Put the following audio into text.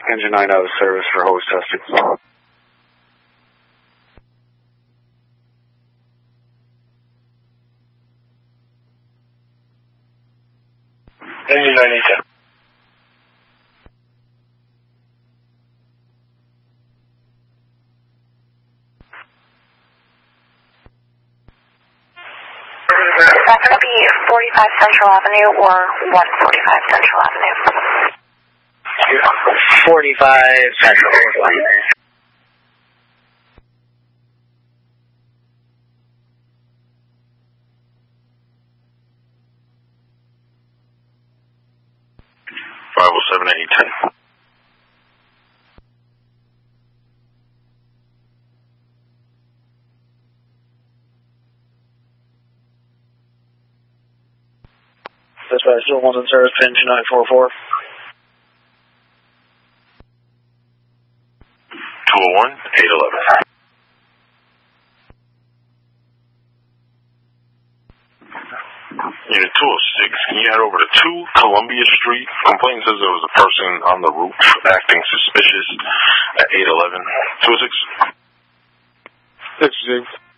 Engine 9 out of service for hose testing. Engine 9 Is that going to be 45 Central Avenue or 145 Central Avenue? 45 Central Avenue. Dispatch, still one's in service, Engine 944. 201, 811. Unit 206, can you head over to 2 Columbia Street? Complaint says there was a person on the roof acting suspicious at 811. 206? 6-6.